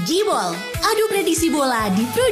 Gibol, adu prediksi bola di Pro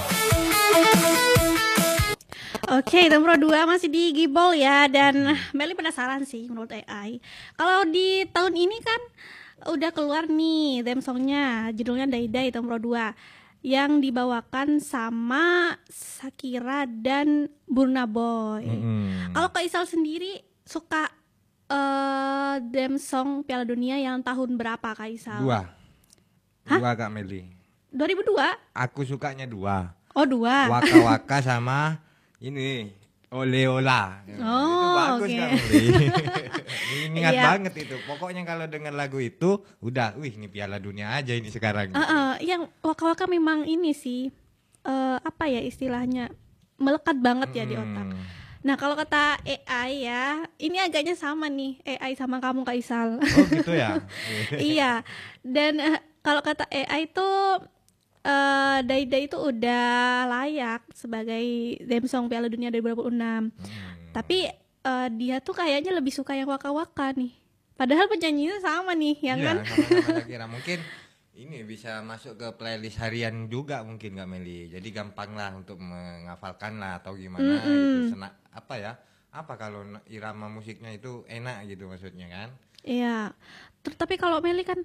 2. Oke, nomor 2 masih di Gibol ya. Dan Meli penasaran sih menurut AI. Kalau di tahun ini kan udah keluar nih theme songnya, judulnya Dai Dai nomor 2, yang dibawakan sama Shakira dan Burna Boy. Kalau Kak Isal sendiri suka theme song Piala Dunia yang tahun berapa Kak Isal? Dua Kak Meli. 2002? Aku sukanya 2. Oh 2. Waka Waka sama ini Ole Ola. Itu bagus oke. Kak Meli. Ingat Iya. banget itu. Pokoknya kalau dengar lagu itu udah, ini Piala Dunia aja ini sekarang. Gitu. Yang Waka Waka memang ini sih apa ya istilahnya, melekat banget ya di otak. Nah kalau kata AI ya, ini agaknya sama nih AI sama kamu Kak Isal. Oh gitu ya. Iya. Dan kalau kata AI tuh Dai Dai itu udah layak sebagai theme song Piala Dunia 2026. Tapi dia tuh kayaknya lebih suka yang Waka Waka nih. Padahal penyanyinya sama nih, ya Iya, kan? sama-sama Shakira. Mungkin ini bisa masuk ke playlist harian juga mungkin Kak Meli. Jadi gampang lah untuk menghafalkan lah atau gimana gitu. Apa kalau irama musiknya itu enak gitu maksudnya kan? Iya. Tapi kalau Meli kan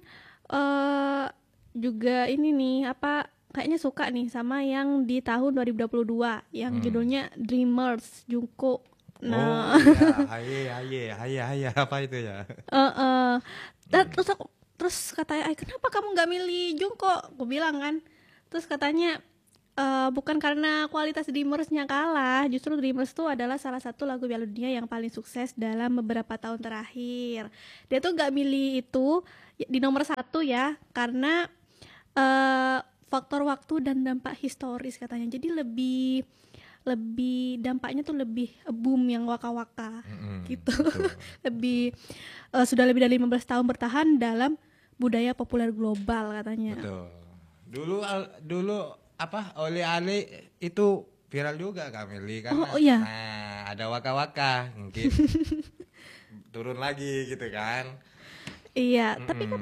juga ini nih kayaknya suka nih sama yang di tahun 2022 yang judulnya Dreamers Jungkook. Nah, Haya apa itu ya? Dan terus katanya, kenapa kamu nggak milih Jungkook? Gue bilang kan. Terus katanya bukan karena kualitas Dreamers-nya kalah, justru Dreamers tuh adalah salah satu lagu Piala Dunia yang paling sukses dalam beberapa tahun terakhir. Dia tuh nggak milih itu di nomor 1 ya, karena faktor waktu dan dampak historis katanya. Jadi lebih dampaknya tuh lebih boom yang Waka Waka gitu. Lebih sudah lebih dari 15 tahun bertahan dalam budaya populer global katanya. Betul. Dulu Ole Ale itu viral juga Kak Meli karena iya. Nah, ada Waka Waka mungkin turun lagi gitu kan. Iya, tapi kan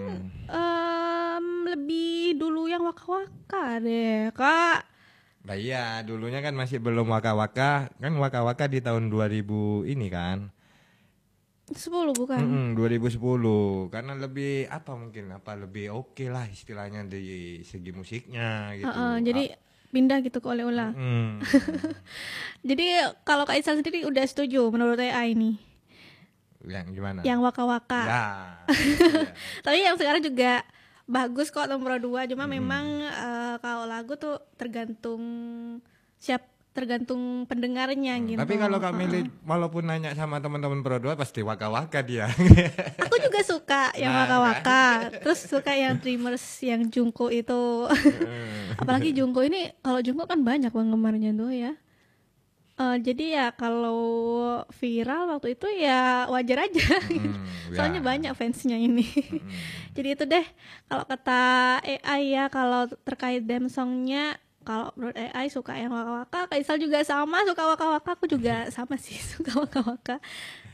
lebih dulu yang Waka Waka deh, Kak. Nah iya, dulunya kan masih belum Waka Waka. Kan Waka Waka di tahun 2000 ini kan. 10 bukan? 2010. Karena lebih lebih oke lah istilahnya di segi musiknya gitu. Jadi pindah gitu ke Ole Ola. Jadi kalau Kak Isal sendiri udah setuju menurut AI ini? Yang gimana? Yang Waka Waka. Ya. Tapi yang sekarang juga bagus kok nomor 2, cuma memang kalau lagu tuh tergantung pendengarnya gitu. Tapi kalau Kak Meli walaupun nanya sama teman-teman Pro 2 pasti Waka Waka dia. Aku juga suka yang Waka Waka. Terus suka yang Dreamers yang Jungkook itu. Apalagi Jungkook ini, kalau Jungkook kan banyak penggemarnya tuh ya. Jadi ya kalau viral waktu itu ya wajar aja. Soalnya banyak fansnya ini. Jadi itu deh kalau kata AI ya, kalau terkait theme songnya. Kalau menurut AI suka yang Waka Waka, Kak Isal juga sama suka Waka Waka, aku juga sama sih suka Waka Waka.